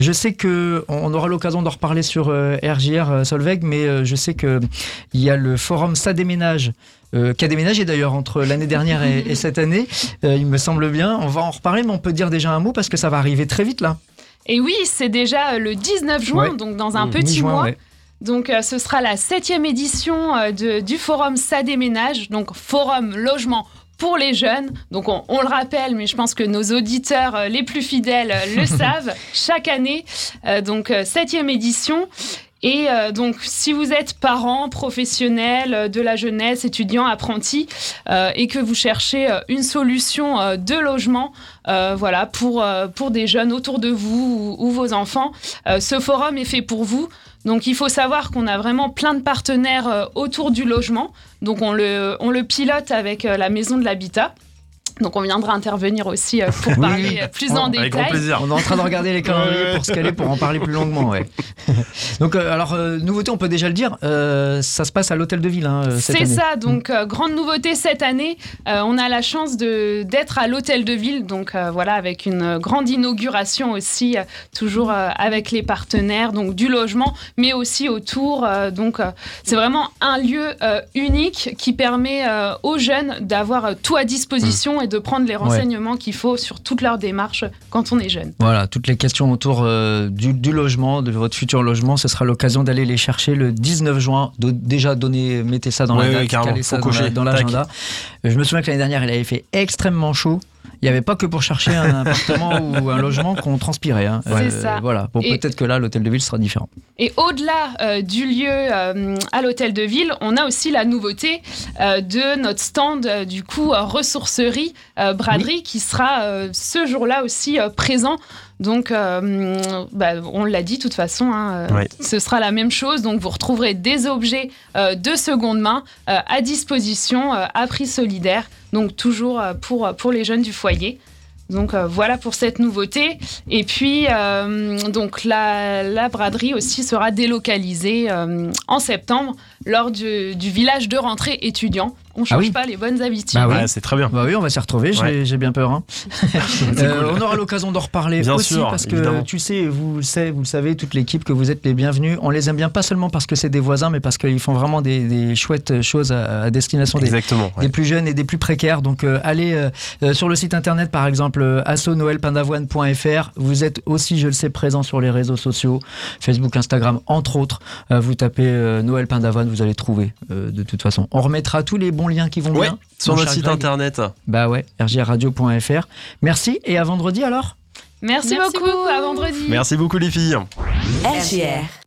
Je sais qu'on aura l'occasion d'en reparler sur RJR Solveig, mais je sais qu'il y a le forum Ça déménage, qui a déménagé d'ailleurs entre l'année dernière et cette année, il me semble bien. On va en reparler, mais on peut dire déjà un mot parce que ça va arriver très vite là. Et oui, c'est déjà le 19 juin, donc dans un petit mois. Ouais. Donc ce sera la 7e édition du forum Ça déménage, donc forum logement pour les jeunes. Donc on le rappelle, mais je pense que nos auditeurs les plus fidèles le savent, chaque année, donc 7e édition. Et donc, si vous êtes parent, professionnel de la jeunesse, étudiant, apprenti, et que vous cherchez une solution de logement, voilà, pour des jeunes autour de vous ou vos enfants, ce forum est fait pour vous. Donc, il faut savoir qu'on a vraiment plein de partenaires autour du logement. Donc, on le pilote avec la Maison de l'Habitat. Donc on viendra intervenir aussi pour parler plus en détail. Avec grand plaisir. On est en train de regarder les calendriers pour se caler, pour en parler plus longuement. Ouais. Donc alors, nouveauté, on peut déjà le dire, ça se passe à l'Hôtel de Ville cette année. C'est ça, donc grande nouveauté cette année. On a la chance d'être à l'Hôtel de Ville, donc voilà, avec une grande inauguration aussi, toujours avec les partenaires donc, du logement, mais aussi autour. Donc c'est vraiment un lieu unique qui permet aux jeunes d'avoir tout à disposition et de prendre les renseignements qu'il faut sur toute leur démarche quand on est jeune. Voilà, toutes les questions autour du logement, de votre futur logement, ce sera l'occasion d'aller les chercher le 19 juin. Déjà, mettez ça dans la date, calez ça dans l'agenda. Je me souviens que l'année dernière, il avait fait extrêmement chaud. Il n'y avait pas que pour chercher un appartement ou un logement qu'on transpirait. C'est ça. Voilà. Bon, peut-être que là, l'Hôtel de Ville sera différent. Et au-delà du lieu à l'Hôtel de Ville, on a aussi la nouveauté de notre stand, du coup, ressourcerie Braderie, qui sera ce jour-là aussi présent. Donc, on l'a dit de toute façon, ce sera la même chose. Donc, vous retrouverez des objets de seconde main à disposition à prix solidaire. Donc, toujours pour les jeunes du foyer. Donc, voilà pour cette nouveauté. Et puis, donc la braderie aussi sera délocalisée en septembre lors du village de rentrée étudiant. On ne change pas les bonnes habitudes. C'est très bien. Oui, on va s'y retrouver, j'ai bien peur. On aura l'occasion d'en reparler bien aussi, sûr, parce que évidemment. Tu sais, vous le savez, toute l'équipe, que vous êtes les bienvenus. On les aime bien, pas seulement parce que c'est des voisins, mais parce qu'ils font vraiment des chouettes choses à destination des plus jeunes et des plus précaires. Donc, allez sur le site internet, par exemple, assonoelpindavoine.fr. Vous êtes aussi, je le sais, présent sur les réseaux sociaux, Facebook, Instagram, entre autres. Vous tapez Noël Pindavoine, vous allez trouver de toute façon. On remettra tous les bons liens qui vont bien sur notre site internet. rjradio.fr. Merci et à vendredi alors. Merci beaucoup, à vendredi. Merci beaucoup les filles. RJR